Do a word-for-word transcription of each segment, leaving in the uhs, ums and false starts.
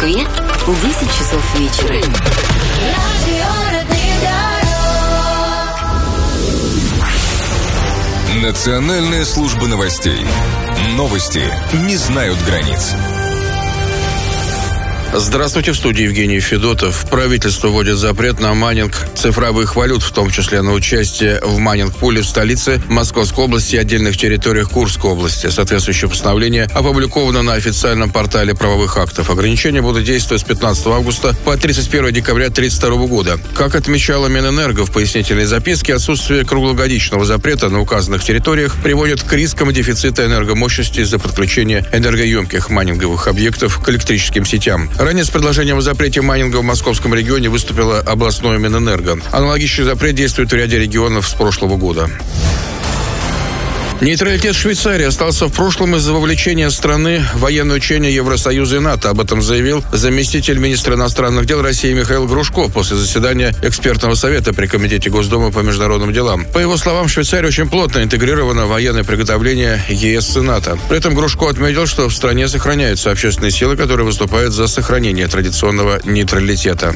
Москве десять часов вечера. Национальная служба новостей. Новости не знают границ. Здравствуйте, в студии Евгений Федотов. Правительство вводит запрет на майнинг цифровых валют, в том числе на участие в майнинг-пуле в столице Московской области и отдельных территориях Курской области. Соответствующее постановление опубликовано на официальном портале правовых актов. Ограничения будут действовать с пятнадцатого августа по тридцать первое декабря две тысяча тридцать второго года. Как отмечала Минэнерго в пояснительной записке, отсутствие круглогодичного запрета на указанных территориях приводит к рискам дефицита энергомощности из-за подключения энергоемких майнинговых объектов к электрическим сетям. Ранее с предложением о запрете майнинга в московском регионе выступила областное Минэнерго. Аналогичный запрет действует в ряде регионов с прошлого года. Нейтралитет Швейцарии остался в прошлом из-за вовлечения страны в военные учения Евросоюза и НАТО. Об этом заявил заместитель министра иностранных дел России Михаил Грушко после заседания экспертного совета при Комитете Госдумы по международным делам. По его словам, Швейцария очень плотно интегрирована в военное приготовление ЕС и НАТО. При этом Грушко отметил, что в стране сохраняются общественные силы, которые выступают за сохранение традиционного нейтралитета.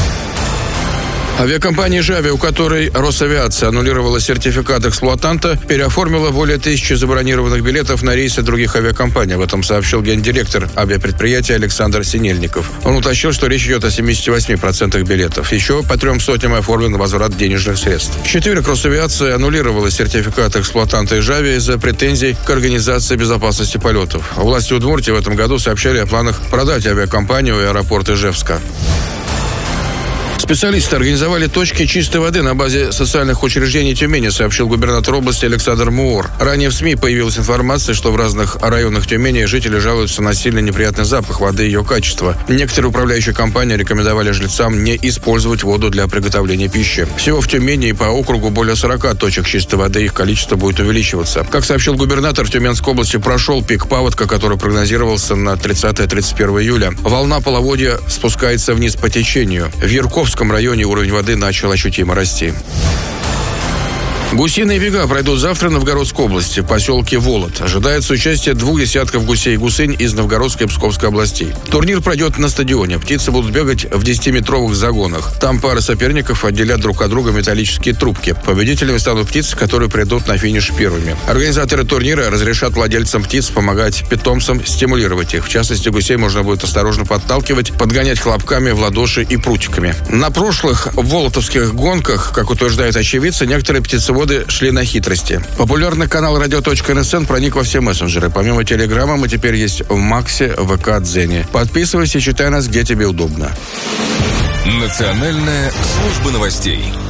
Авиакомпания «Жави», у которой Росавиация аннулировала сертификат эксплуатанта, переоформила более тысячи забронированных билетов на рейсы других авиакомпаний. Об этом сообщил гендиректор авиапредприятия Александр Синельников. Он уточнил, что речь идет о семьдесят восемь процентов билетов. Еще по трем сотням оформлен возврат денежных средств. В четверг Росавиация аннулировала сертификат эксплуатанта «Жави» из-за претензий к организации безопасности полетов. Власти Удмуртии в этом году сообщали о планах продать авиакомпанию и аэропорт Ижевска. Специалисты организовали точки чистой воды на базе социальных учреждений Тюмени, сообщил губернатор области Александр Муур. Ранее в СМИ появилась информация, что в разных районах Тюмени жители жалуются на сильно неприятный запах воды и ее качество. Некоторые управляющие компании рекомендовали жильцам не использовать воду для приготовления пищи. Всего в Тюмени и по округу более сорока точек чистой воды, их количество будет увеличиваться. Как сообщил губернатор, в Тюменской области прошел пик паводка, который прогнозировался на тридцатое — тридцать первое июля. Волна половодья спускается вниз по течению. В Ярковском В Кировском районе уровень воды начал ощутимо расти. Гусиные бега пройдут завтра в Новгородской области, в поселке Волод. Ожидается участие двух десятков гусей и гусынь из Новгородской и Псковской областей. Турнир пройдет на стадионе. Птицы будут бегать в десятиметровых загонах. Там пары соперников отделят друг от друга металлические трубки. Победителями станут птицы, которые придут на финиш первыми. Организаторы турнира разрешат владельцам птиц помогать питомцам, стимулировать их. В частности, гусей можно будет осторожно подталкивать, подгонять хлопками в ладоши и прутиками. На прошлых волотовских гонках, как утверждают очевидцы, некоторые птицеводы шли на хитрости. Популярный канал радио точка эн эс эн проник во все мессенджеры. Помимо Телеграма мы теперь есть в Максе, ВК, Дзене. Подписывайся и читай нас, где тебе удобно. Национальная служба новостей.